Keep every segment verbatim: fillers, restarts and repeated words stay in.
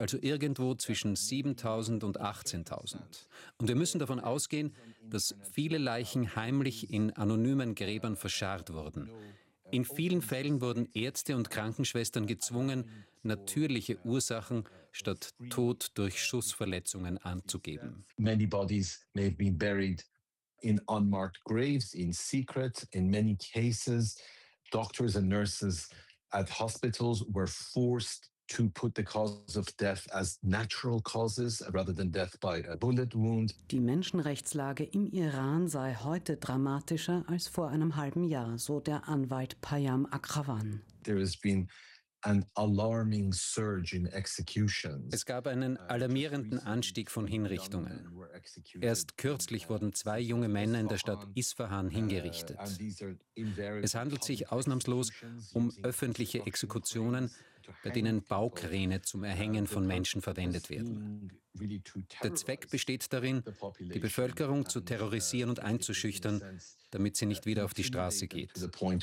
also irgendwo zwischen siebentausend und achtzehntausend. Und wir müssen davon ausgehen, dass viele Leichen heimlich in anonymen Gräbern verscharrt wurden. In vielen Fällen wurden Ärzte und Krankenschwestern gezwungen, natürliche Ursachen statt Tod durch Schussverletzungen anzugeben. Many bodies may have been buried in unmarked graves, in secret. In many cases, doctors and nurses at hospitals were forced to put the cause of death as natural causes rather than death by a bullet wound. Die Menschenrechtslage im Iran sei heute dramatischer als vor einem halben Jahr, so der Anwalt Payam Akrawan. There has been an alarming surge in executions. Es gab einen alarmierenden Anstieg von Hinrichtungen. Erst kürzlich wurden zwei junge Männer in der Stadt Isfahan hingerichtet. Es handelt sich ausnahmslos um öffentliche Exekutionen, bei denen Baukräne zum Erhängen von Menschen verwendet werden. Der Zweck besteht darin, die Bevölkerung zu terrorisieren und einzuschüchtern, damit sie nicht wieder auf die Straße geht.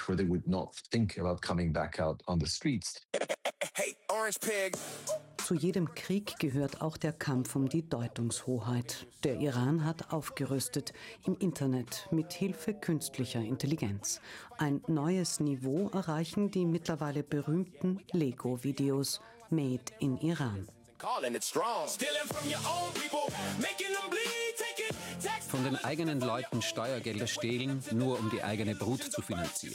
Zu jedem Krieg gehört auch der Kampf um die Deutungshoheit. Der Iran hat aufgerüstet im Internet mit Hilfe künstlicher Intelligenz. Ein neues Niveau erreichen die mittlerweile berühmten Lego-Videos Made in Iran. Von den eigenen Leuten Steuergelder stehlen, nur um die eigene Brut zu finanzieren.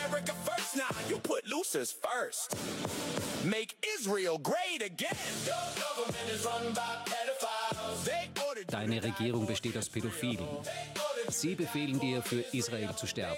Deine Regierung besteht aus Pädophilen. Sie befehlen dir, für Israel zu sterben.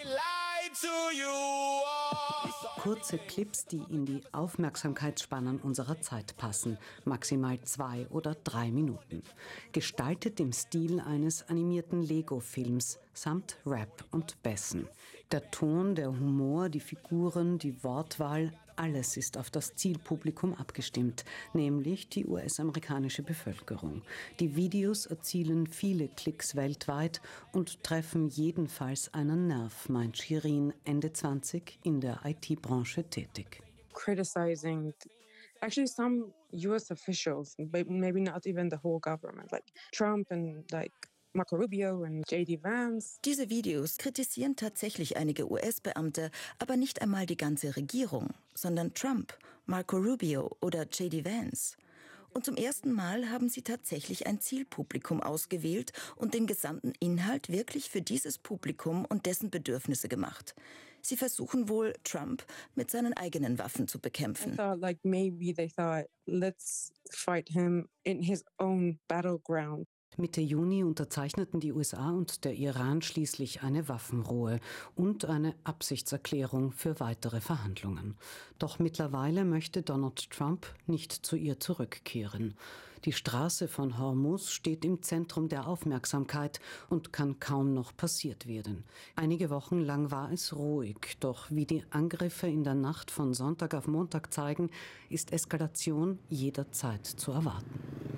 Kurze Clips, die in die Aufmerksamkeitsspannen unserer Zeit passen, maximal zwei oder drei Minuten. Gestaltet im Stil eines animierten Lego-Films, samt Rap und Bässen. Der Ton, der Humor, die Figuren, die Wortwahl, alles ist auf das Zielpublikum abgestimmt, nämlich die U S-amerikanische Bevölkerung. Die Videos erzielen viele Klicks weltweit und treffen jedenfalls einen Nerv, meint Shirin, Ende zwanzig, in der I T-Branche tätig. Criticizing actually some U S officials, but maybe not even the whole government, like Trump and like Marco Rubio und J D Vance. Diese Videos kritisieren tatsächlich einige U S-Beamte, aber nicht einmal die ganze Regierung, sondern Trump, Marco Rubio oder J D Vance. Und zum ersten Mal haben sie tatsächlich ein Zielpublikum ausgewählt und den gesamten Inhalt wirklich für dieses Publikum und dessen Bedürfnisse gemacht. Sie versuchen wohl, Trump mit seinen eigenen Waffen zu bekämpfen. I thought like maybe they thought, let's fight him in his own battleground. Mitte Juni unterzeichneten die U S A und der Iran schließlich eine Waffenruhe und eine Absichtserklärung für weitere Verhandlungen. Doch mittlerweile möchte Donald Trump nicht zu ihr zurückkehren. Die Straße von Hormuz steht im Zentrum der Aufmerksamkeit und kann kaum noch passiert werden. Einige Wochen lang war es ruhig, doch wie die Angriffe in der Nacht von Sonntag auf Montag zeigen, ist Eskalation jederzeit zu erwarten.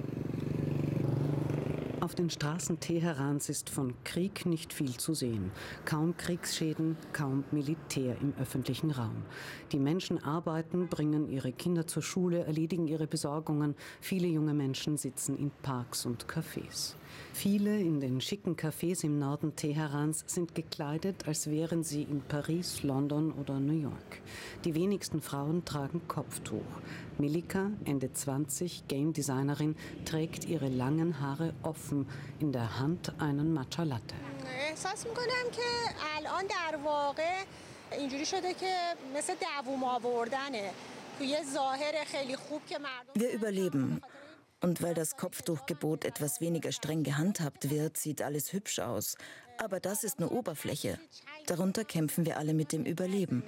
Auf den Straßen Teherans ist von Krieg nicht viel zu sehen. Kaum Kriegsschäden, kaum Militär im öffentlichen Raum. Die Menschen arbeiten, bringen ihre Kinder zur Schule, erledigen ihre Besorgungen. Viele junge Menschen sitzen in Parks und Cafés. Viele in den schicken Cafés im Norden Teherans sind gekleidet, als wären sie in Paris, London oder New York. Die wenigsten Frauen tragen Kopftuch. Melika, Ende zwanzig, Game-Designerin, trägt ihre langen Haare offen, in der Hand einen Matcha Latte. احساس می‌کنم که الان در واقع اینجوری شده که مثل دووم آوردنه. توی ظاهر خیلی خوب که مردم Wir überleben. Und weil das Kopftuchgebot etwas weniger streng gehandhabt wird, sieht alles hübsch aus. Aber das ist nur Oberfläche. Darunter kämpfen wir alle mit dem Überleben.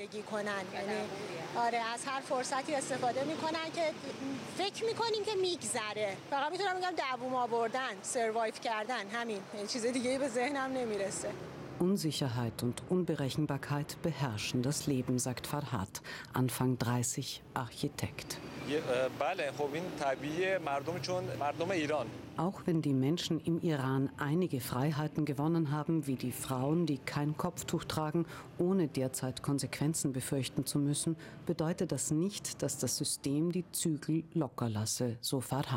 Unsicherheit und Unberechenbarkeit beherrschen das Leben, sagt Farhad, Anfang dreißig, Architekt. Auch wenn die Menschen im Iran einige Freiheiten gewonnen haben, wie die Frauen, die kein Kopftuch tragen, ohne derzeit Konsequenzen befürchten zu müssen, bedeutet das nicht, dass das System die Zügel locker lasse, so Farhad.